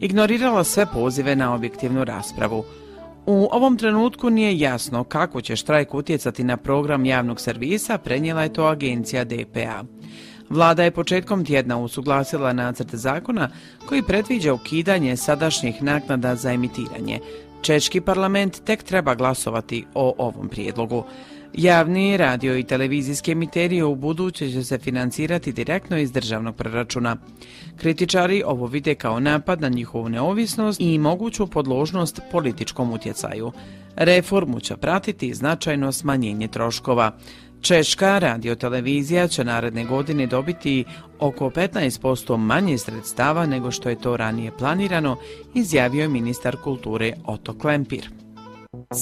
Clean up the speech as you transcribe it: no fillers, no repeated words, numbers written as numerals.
ignorirala sve pozive na objektivnu raspravu. U ovom trenutku nije jasno kako će štrajk utjecati na program javnog servisa, prenijela je to agencija DPA. Vlada je početkom tjedna usuglasila nacrt zakona koji predviđa ukidanje sadašnjih naknada za emitiranje. Češki parlament tek treba glasovati o ovom prijedlogu. Javni radio i televizijski emiteri u buduće će se financirati direktno iz državnog proračuna. Kritičari ovo vide kao napad na njihovu neovisnost i moguću podložnost političkom utjecaju. Reformu će pratiti značajno smanjenje troškova. Češka radiotelevizija će naredne godine dobiti oko 15% manje sredstava nego što je to ranije planirano, izjavio je ministar kulture Otto Klempir.